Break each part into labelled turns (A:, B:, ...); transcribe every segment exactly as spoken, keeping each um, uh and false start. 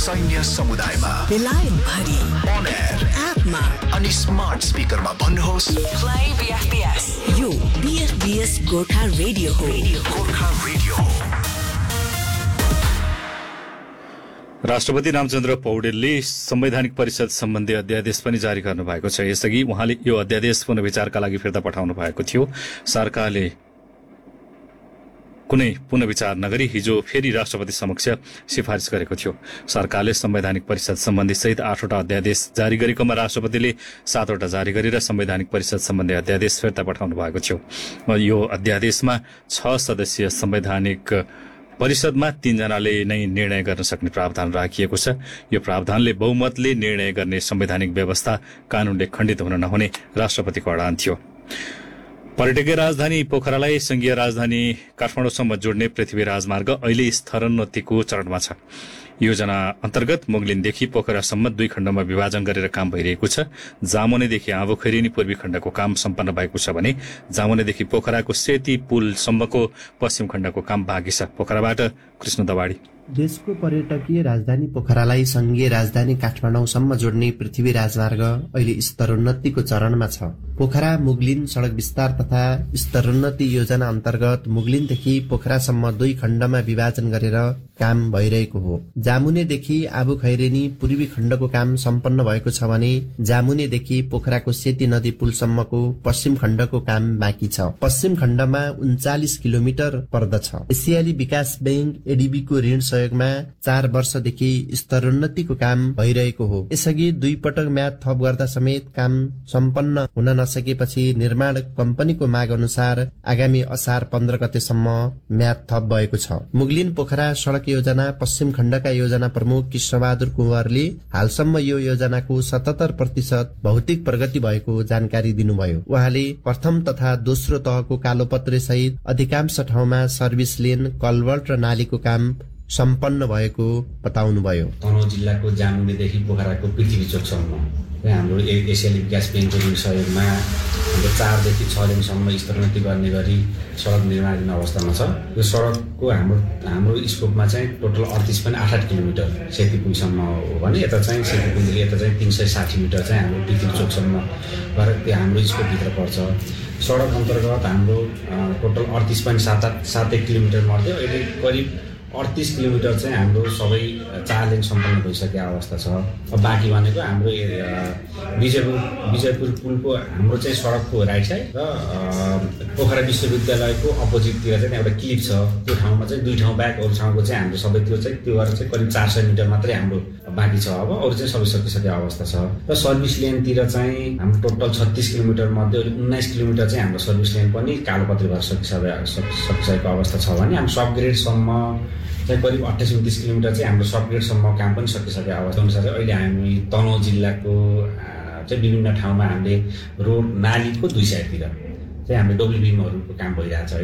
A: सैन्य समुदायमा
B: बेलायत भरि
A: अन एयर
B: एपमा
A: अनि स्मार्ट स्पिकरमा भन्नुहोस्
B: प्ले बीएफबीएस। यो बीएफबीएस गोर्खा रेडियो हो।
A: गोर्खा रेडियो।
C: राष्ट्रपति रामचन्द्र पौडेलले संवैधानिक परिषद सम्बन्धी अध्यादेश पनि जारी गर्नु भएको छ। यसअघि उहाँले यो अध्यादेश पुनर्विचारका लागि फिर्ता पठाउनु भएको थियो। सरकारले कुनै पुनर्विचार नगरी हिजो फेरि राष्ट्रपति समक्ष सिफारिस गरेको थियो। सरकारले संवैधानिक परिषद सम्बन्धी सहित आठवटा अध्यादेश जारी गरेकोमा राष्ट्रपतिले सातवटा जारी गरेर संवैधानिक परिषद सम्बन्धी अध्यादेश फिर्ता पठाउनु भएको थियो। यो अध्यादेशमा छ सदस्यीय संवैधानिक परिषदमा तीनजनाले नै निर्णय गर्न सक्ने प्रावधान राखिएको छ। यो प्रावधानले बहुमतले निर्णय गर्ने संवैधानिक व्यवस्था कानूनले खण्डित हुन नहुने राष्ट्रपतिको अडान थियो। पर्यटकीय राजधानी पोखरालाई संघीय राजधानी काठमाडौँसम्म जोड्ने पृथ्वी राजमार्ग अहिले स्तरोन्नतिको चरणमा छ। योजना अन्तर्गत मुगलिनदेखि पोखरासम्म दुई खण्डमा विभाजन गरेर काम भइरहेको छ। जामुनेदेखि आँबोखैरेनी पूर्वी खण्डको काम सम्पन्न भएको छ भने जामुनेदेखि पोखराको सेती पुलसम्मको पश्चिम खण्डको काम बाँकी छ। पोखराबाट कृष्ण दवाडी।
D: देशको पर्यटकीय राजधानी पोखरालाई संघीय राजधानी काठमाडौँसम्म जोड्ने पृथ्वी राजमार्ग अहिले स्तरोन्नतिको चरणमा छ। पोखरा मुगलिन सड़क विस्तार तथा स्तरोन्नति योजना अन्तर्गत मुगलिनदेखि पोखरासम्म दुई खण्डमा विभाजन गरेर काम भइरहेको हो। जामुनेदेखि आबु खैरेनी पूर्वी खण्डको काम सम्पन्न भएको छ भने जामुनेदेखि पोखराको सेती नदी पुलसम्मको पश्चिम खण्डको काम बाँकी छ। पश्चिम खण्डमा उन्चालिस किलोमिटर पर्दछ। एसियाली विकास बैंक एडीबीको ऋण सहयोगमा चार वर्षदेखि स्तरोन्नतिको काम भइरहेको हो। यसअघि दुई पटक म्याद थप गर्दा समेत काम सम्पन्न हुन नसकेपछि निर्माण कम्पनीको माग अनुसार आगामी असार पन्ध्र गतेसम्म म्याद थप भएको छ। मुगलिन पोखरा सड़क योजना पश्चिम खण्डका योजना प्रमुख कृष्णबहादुर कुँवरले हालसम्म यो योजनाको सतहत्तर प्रतिशत भौतिक प्रगति भएको जानकारी दिनुभयो। उहाँले प्रथम तथा दोस्रो तहको कालोपत्रे सहित अधिकांश ठाउँमा सर्भिस लेन, कलवर्ट र नालीको काम सम्पन्न भएको बताउनुभयो।
E: तनहुँ जिल्लाको जामुनेदेखि पोखराको पृथ्वी चोकसम्म हाम्रो एसियाली विकास ब्याङ्कको ऋण सहयोगमा हाम्रो चारदेखि छ लेनसम्म स्तरोन्नति गर्ने गरी सडक निर्माण अवस्थामा छ। यो सडकको हाम्रो हाम्रो स्कोपमा चाहिँ टोटल अडतिस पनि आठ आठ किलोमिटर सेती पुलसम्म हो भने यता चाहिँ सेती पुलदेखि यता चाहिँ तिन सय साठी मिटर चाहिँ हाम्रो पृथ्वी चोकसम्म गरेर त्यो हाम्रो स्कोपभित्र पर्छ। सडक अन्तर्गत हाम्रो टोटल अडतिस पनि सात आठ सात एक किलोमिटर मर्थ्यो। अहिले करिब अडतिस किलोमिटर चाहिँ हाम्रो सबै चार लेन सम्पन्न भइसकेको अवस्था छ। अब बाँकी भनेको हाम्रो विजयपुर विजयपुर पुलको हाम्रो चाहिँ सडकको राइट साइड र पोखरा विश्वविद्यालयको अपोजिटतिर चाहिँ एउटा क्लिप छ। त्यो ठाउँमा चाहिँ दुई ठाउँ बाहेक अरू ठाउँको चाहिँ हाम्रो सबै त्यो चाहिँ त्यो गरेर चाहिँ करिब चार सय मिटर मात्रै हाम्रो बाँकी छ। अब अरू चाहिँ सबै सकिसकेको अवस्था छ। र सर्भिस लेनतिर चाहिँ हाम्रो टोटल छत्तिस किलोमिटर मध्ये उन्नाइस किलोमिटर चाहिँ हाम्रो सर्भिस लेन पनि कालोपत्री भएर सकिसकेको सकिसकेको अवस्था छ भने हाम्रो सबग्रेडसम्म चाहिँ करिब अठाइस उन्तिस किलोमिटर चाहिँ हाम्रो सबग्रेडसम्म काम पनि सकिसकेको अवस्था अनुसार अहिले हामी तनहुँ जिल्लाको चाहिँ विभिन्न ठाउँमा हामीले रोड नालीको दुई साइडतिर चाहिँ हाम्रो डब्लुबिएमहरूको काम भइरहेको छ। अहिले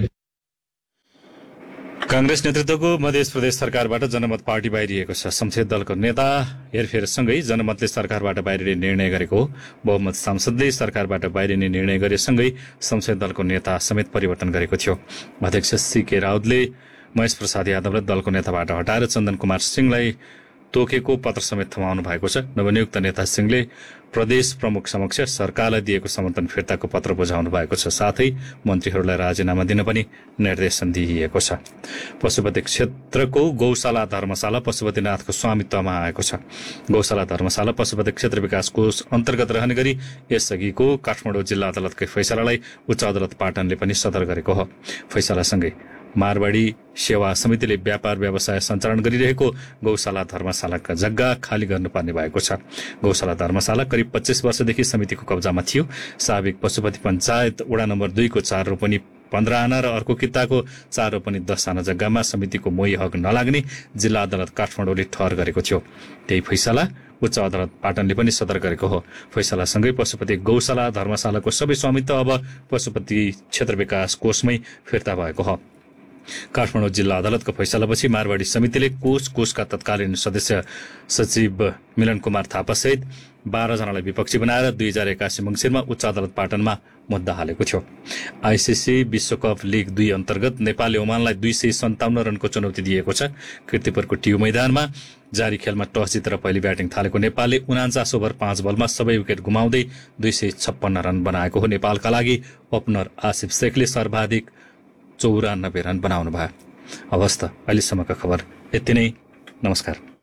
C: कांग्रेस नेतृत्वको मध्य प्रदेश सरकारबाट जनमत पार्टी बाहिरिएको छ। संसदीय दलको नेता हेरफेरसँगै जनमतले सरकारबाट बाहिरिने निर्णय गरेको हो। बहुमत सांसदले सरकारबाट बाहिरिने निर्णय गरेसँगै संसदीय दलको नेता समेत परिवर्तन गरेको थियो। अध्यक्ष सीके राउतले महेश प्रसाद यादवलाई दलको नेताबाट हटाएर चन्दन कुमार सिंहलाई तोकेको पत्र समेत थमाउनु भएको छ। नवनियुक्त नेता सिंहले प्रदेश प्रमुख समक्ष सरकारलाई दिएको समर्थन फिर्ताको पत्र बुझाउनु भएको छ। साथै मन्त्रीहरूलाई राजीनामा दिन पनि निर्देशन दिइएको छ। पशुपति क्षेत्रको गौशाला धर्मशाला पशुपतिनाथको स्वामित्वमा आएको छ। गौशाला धर्मशाला पशुपति क्षेत्र विकास कोष अन्तर्गत रहने गरी यसअघिको काठमाडौँ जिल्ला अदालतकै फैसलालाई उच्च अदालत पाटनले पनि सदर गरेको हो। फैसलासँगै मारवाडी सेवा समितिले व्यापार व्यवसाय सञ्चालन गरिरहेको गौशाला धर्मशालाका जग्गा खाली गर्नुपर्ने भएको छ। गौशाला धर्मशाला करिब पच्चीस वर्षदेखि समितिको कब्जामा थियो। साबिक पशुपति पञ्चायत वडा नम्बर दुईको चार रोपनी पन्ध्र आना र अर्को किताको चार रोपनी दस आना जग्गामा समितिको मोही हक नलाग्ने जिल्ला अदालत काठमाडौँले ठहर गरेको थियो। त्यही फैसला उच्च अदालत पाटनले पनि सदर गरेको हो। फैसलासँगै पशुपति गौशाला धर्मशालाको सबै स्वामित्व अब पशुपति क्षेत्र विकास कोषमै फिर्ता भएको हो। काठमाडौँ जिल्ला अदालतको फैसलापछि मारवाडी समितिले कोष कोषका तत्कालीन सदस्य सचिव मिलन कुमार थापासहित बाह्रजनालाई विपक्षी बनाएर दुई हजार एकासी मङ्सिरमा उच्च अदालत पाटनमा मुद्दा हालेको थियो। आइसिसी विश्वकप लिग दुई अन्तर्गत नेपालले ओमानलाई दुई सय सन्ताउन्न रनको चुनौती दिएको छ। कीर्तिपुरको टियु मैदानमा जारी खेलमा टस जितेर पहिले ब्याटिङ थालेको नेपालले उनान्चास ओभर पाँच बलमा सबै विकेट गुमाउँदै दुई सय छप्पन्न रन बनाएको हो। नेपालका लागि ओपनर आसिफ शेखले सर्वाधिक चौरानब्बे रन बनाउनु भयो। हवस् त, अहिलेसम्मका खबर यति नै। नमस्कार।